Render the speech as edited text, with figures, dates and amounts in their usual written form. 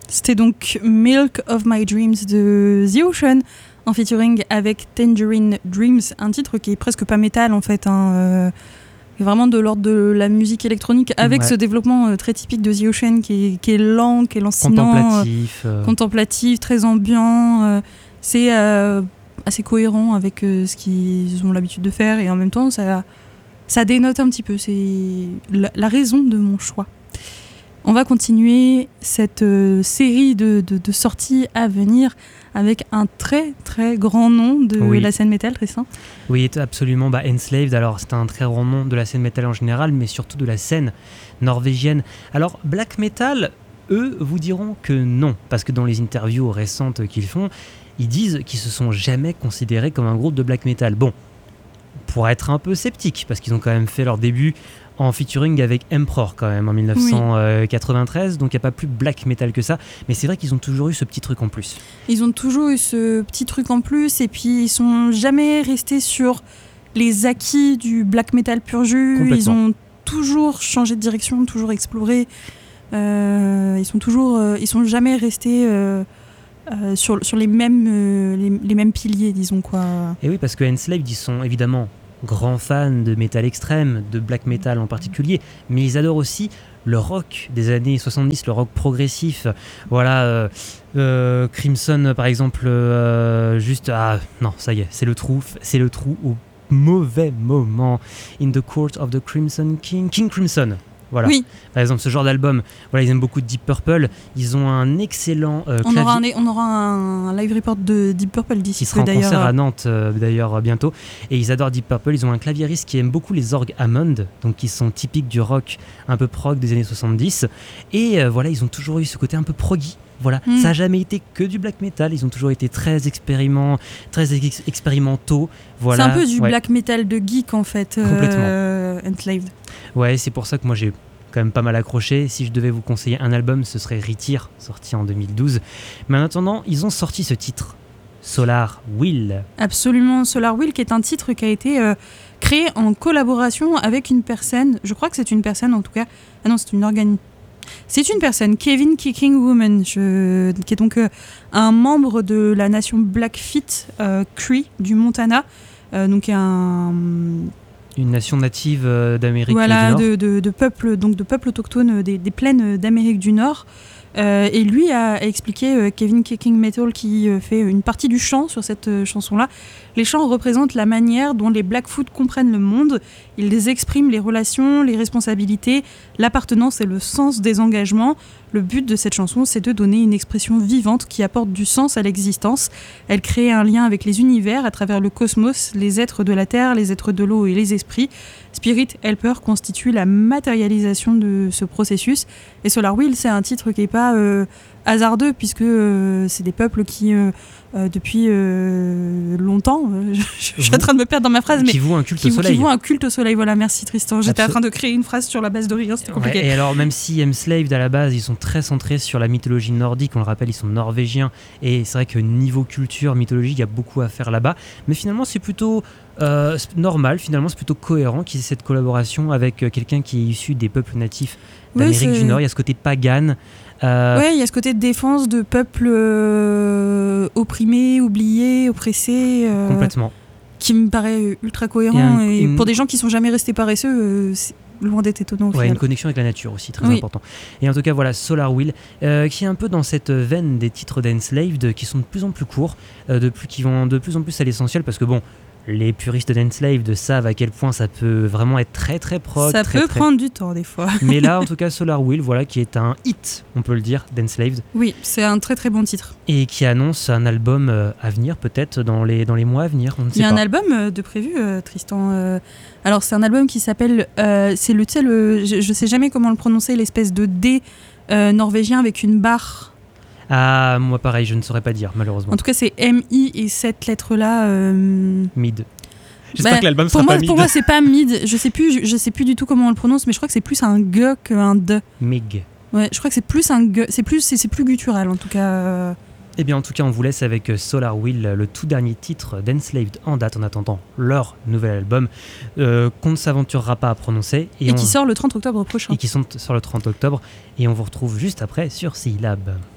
C'était donc Milk of My Dreams de The Ocean en featuring avec Tangerine Dreams, un titre qui est presque pas métal en fait, vraiment de l'ordre de la musique électronique avec ce développement très typique de The Ocean qui est lent, qui est lancinant, contemplatif, très ambiant. C'est assez cohérent avec ce qu'ils ont l'habitude de faire et en même temps ça dénote un petit peu. C'est la raison de mon choix. On va continuer cette série de sorties à venir avec un très très grand nom de la scène métal, Tristan. Oui, absolument. Enslaved, alors c'est un très grand nom de la scène métal en général, mais surtout de la scène norvégienne. Alors black metal, eux vous diront que non, parce que dans les interviews récentes qu'ils font, ils disent qu'ils se sont jamais considérés comme un groupe de black metal. Bon, pour être un peu sceptique, parce qu'ils ont quand même fait leur début en featuring avec Emperor quand même en 1993, donc il n'y a pas plus black metal que ça, mais c'est vrai qu'ils ont toujours eu ce petit truc en plus. Ils ont toujours eu ce petit truc en plus, et puis ils sont jamais restés sur les acquis du black metal pur jus. Ils ont toujours changé de direction, toujours exploré. Ils sont jamais restés sur les mêmes piliers, disons quoi. Et oui, parce que Enslaved, ils sont évidemment grands fans de métal extrême, de black metal en particulier, mais ils adorent aussi le rock des années 70, le rock progressif. Voilà, Crimson par exemple, non, ça y est, c'est le trou au mauvais moment. In the Court of the Crimson King Crimson. Voilà. Oui. Par exemple, ce genre d'album, voilà, ils aiment beaucoup Deep Purple. Ils ont un excellent clavier. On aura un live report de Deep Purple d'ici. Qui sera en concert à Nantes d'ailleurs bientôt. Et ils adorent Deep Purple. Ils ont un claviériste qui aime beaucoup les orgues Hammond, donc qui sont typiques du rock un peu prog des années 70. Et voilà, ils ont toujours eu ce côté un peu proggy. Voilà, ça n'a jamais été que du black metal. Ils ont toujours été très expérimentaux. Voilà. C'est un peu du black metal de geek en fait. Complètement. Enslaved. Ouais, c'est pour ça que moi j'ai quand même pas mal accroché. Si je devais vous conseiller un album, ce serait Retire, sorti en 2012. Mais en attendant, ils ont sorti ce titre, Solar Will. Absolument, Solar Will, qui est un titre qui a été créé en collaboration avec une personne. Je crois que c'est une personne en tout cas. Ah non, c'est une personne, Kevin Kicking Woman, qui est donc un membre de la nation Blackfeet Cree du Montana, donc une nation native d'Amérique du Nord. Voilà, de peuples autochtones des plaines d'Amérique du Nord. Et lui a expliqué, Kevin Kicking Metal, qui fait une partie du chant sur cette chanson-là. Les chants représentent la manière dont les Blackfoot comprennent le monde. Ils les expriment les relations, les responsabilités, l'appartenance et le sens des engagements. Le but de cette chanson, c'est de donner une expression vivante qui apporte du sens à l'existence. Elle crée un lien avec les univers à travers le cosmos, les êtres de la terre, les êtres de l'eau et les esprits. Spirit Helper constitue la matérialisation de ce processus. Et Solar Will, c'est un titre qui n'est pas hasardeux, puisque c'est des peuples qui, depuis longtemps, je suis en train de me perdre dans ma phrase, mais qui vouent un culte au soleil. Qui vouent un culte au soleil, voilà, merci Tristan. J'étais en train de créer une phrase sur la base de rien, c'était compliqué. Ouais, et alors, même si Enslaved, à la base, ils sont très centrés sur la mythologie nordique, on le rappelle, ils sont norvégiens, et c'est vrai que niveau culture, mythologie, il y a beaucoup à faire là-bas, mais finalement, c'est plutôt normal, finalement, c'est plutôt cohérent qu'ils aient cette collaboration avec quelqu'un qui est issu des peuples natifs d'Amérique du Nord. Il y a ce côté pagan. Ouais, il y a ce côté de défense de peuples opprimés, oubliés, oppressés. Complètement. Qui me paraît ultra cohérent. Et pour des gens qui sont jamais restés paresseux, c'est loin d'être étonnant. Ouais, une connexion avec la nature aussi, très important. Et en tout cas, voilà, Solar Will, qui est un peu dans cette veine des titres d'Enslaved, qui sont de plus en plus courts, qui vont de plus en plus à l'essentiel, parce que bon, les puristes d'Enslaved savent à quel point ça peut vraiment être très très prog. Ça peut prendre du temps des fois. Mais là, en tout cas, Solar Will, voilà, qui est un hit, on peut le dire, d'Enslaved. Oui, c'est un très très bon titre. Et qui annonce un album à venir, peut-être dans les mois à venir, on ne sait pas. Il y a un album de prévu, Tristan. Alors, c'est un album qui s'appelle... je sais jamais comment le prononcer, l'espèce de D norvégien avec une barre. Ah, moi pareil, je ne saurais pas dire, malheureusement. En tout cas, c'est M-I et cette lettre-là... Mid. J'espère que l'album sera pas mid. Pour moi, c'est pas mid. Je sais plus du tout comment on le prononce, mais je crois que c'est plus un G qu'un D. Mig. Ouais, je crois que c'est plus un G. C'est plus guttural, en tout cas. Eh bien, en tout cas, on vous laisse avec Solar Will, le tout dernier titre d'Enslaved en date en attendant leur nouvel album, qu'on ne s'aventurera pas à prononcer. Et qui sort le 30 octobre prochain. Et qui sort le 30 octobre. Et on vous retrouve juste après sur Syllab.